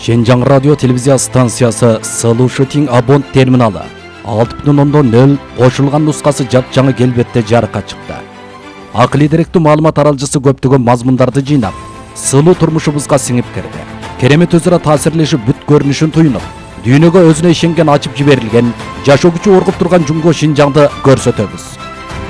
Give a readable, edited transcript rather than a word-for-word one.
Шенжаң радио телевизия станциясы Сылуу Шутинг Абонт терминалы 6.0 кошулган нускасы жап-жаңы келбетте жарыкка чыкты. Акылый деректүү маалымат аралжысы көптөгөн мазмундарды жыйнап, сылуу турмушубузга сиңип кирди. Керемет өзара таасирлешип бүт көрүнүшүн туюнуп, дүйнөгө өзүнө ишенген ачып жиберилген, жашоо күчү оргуп турган Жумго Шинжаңды көрсөтөбүз.